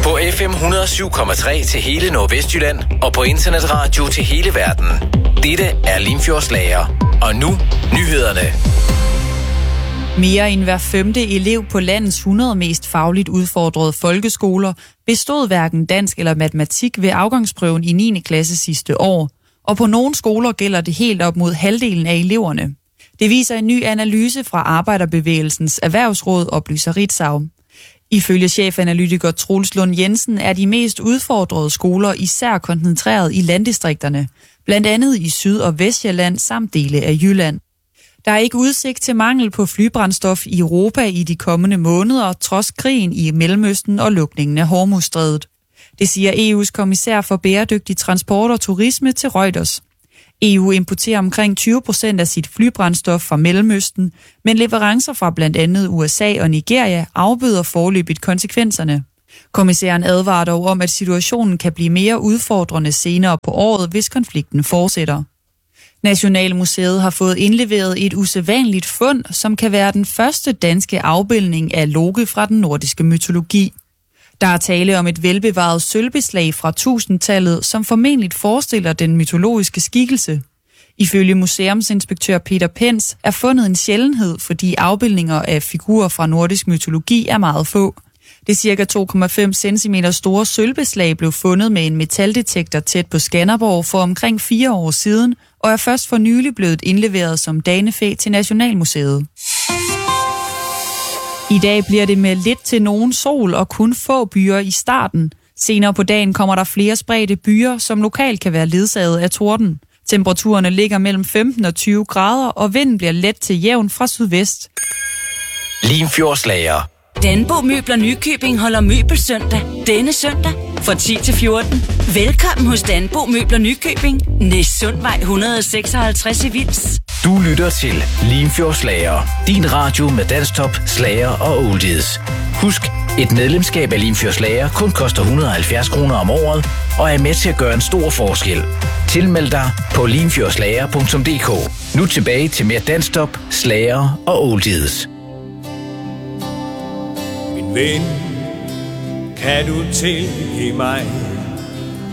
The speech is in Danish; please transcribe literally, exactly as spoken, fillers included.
På F M et hundrede og syv komma tre til hele Nordvestjylland og på internetradio til hele verden. Dette er Limfjordsslager. Og nu nyhederne. Mere end hver femte elev på landets hundrede mest fagligt udfordrede folkeskoler bestod hverken dansk eller matematik ved afgangsprøven i niende klasse sidste år. Og på nogle skoler gælder det helt op mod halvdelen af eleverne. Det viser en ny analyse fra Arbejderbevægelsens Erhvervsråd, oplyser Ritzau. Ifølge chefanalytiker Troels Lund Jensen er de mest udfordrede skoler især koncentreret i landdistrikterne, blandt andet i Syd- og Vestjylland samt dele af Jylland. Der er ikke udsigt til mangel på flybrændstof i Europa i de kommende måneder, trods krigen i Mellemøsten og lukningen af Hormuzstrædet. Det siger E U's kommissær for bæredygtig transport og turisme til Reuters. E U importerer omkring tyve procent af sit flybrændstof fra Mellemøsten, men leverancer fra blandt andet U S A og Nigeria afbøder foreløbigt konsekvenserne. Kommissæren advarer dog om, at situationen kan blive mere udfordrende senere på året, hvis konflikten fortsætter. Nationalmuseet har fået indleveret et usædvanligt fund, som kan være den første danske afbildning af Loke fra den nordiske mytologi. Der er tale om et velbevaret sølvbeslag fra tusindtallet, som formentlig forestiller den mytologiske skikkelse. Ifølge museumsinspektør Peter Pens er fundet en sjældenhed, fordi afbildninger af figurer fra nordisk mytologi er meget få. Det cirka to komma fem centimeter store sølvbeslag blev fundet med en metaldetektor tæt på Skanderborg for omkring fire år siden, og er først for nylig blevet indleveret som danefæ til Nationalmuseet. I dag bliver det med lidt til nogen sol og kun få byer i starten. Senere på dagen kommer der flere spredte byer, som lokalt kan være ledsaget af torden. Temperaturerne ligger mellem femten og tyve grader, og vinden bliver let til jævn fra sydvest. Limfjordsslager. Danbo Møbler Nykøbing holder møbelsøndag denne søndag fra ti til fjorten. Velkommen hos Danbo Møbler Nykøbing, Næssundvej et hundrede og seksoghalvtreds i Vils. Du lytter til Limfjordsslager. Din radio med dansktop, slager og oldies. Husk, et medlemskab af Limfjordsslager kun koster et hundrede og halvfjerds kroner om året og er med til at gøre en stor forskel. Tilmeld dig på limfjordslager punktum d k. Nu tilbage til mere dansktop, slager og oldies. Ven, kan du tilgive mig